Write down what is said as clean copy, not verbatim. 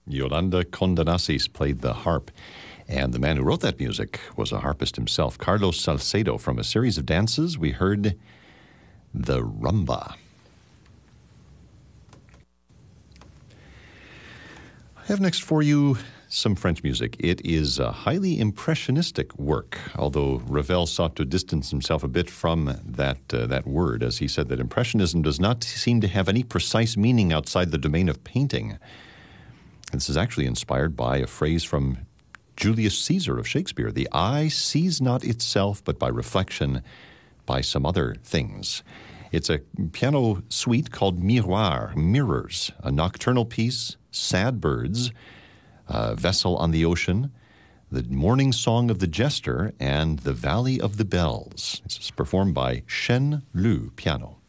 Yolanda Condanasis played the harp, and the man who wrote that music was a harpist himself, Carlos Salcedo. From a series of dances, we heard the rumba. I have next for you some French music. It is a highly impressionistic work, although Ravel sought to distance himself a bit from that word, as he said that Impressionism does not seem to have any precise meaning outside the domain of painting. This is actually inspired by a phrase from Julius Caesar of Shakespeare: the eye sees not itself, but by reflection, by some other things. It's a piano suite called Miroir, Mirrors, a nocturnal piece, Sad Birds, Vessel on the Ocean, The Morning Song of the Jester, and The Valley of the Bells. This is performed by Shen Lu Piano.